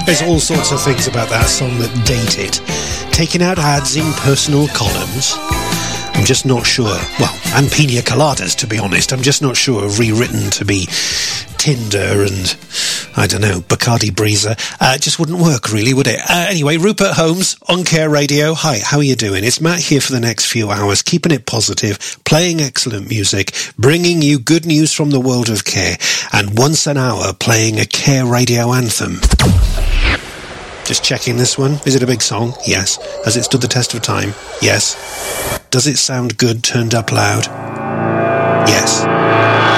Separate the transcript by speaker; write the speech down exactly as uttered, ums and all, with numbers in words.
Speaker 1: There's all sorts of things about that song that date it. Taking out ads in personal columns. I'm just not sure. Well, and pina coladas, to be honest. I'm just not sure. Rewritten to be Tinder and, I don't know, Bacardi Breezer. Uh, it just wouldn't work, really, would it? Uh, anyway, Rupert Holmes, On Care Radio. Hi, how are you doing? It's Matt here for the next few hours, keeping it positive, playing excellent music, bringing you good news from the world of care, and once an hour playing a Care Radio anthem. Just checking this one. Is it a big song? Yes. Has it stood the test of time? Yes. Does it sound good turned up loud? Yes.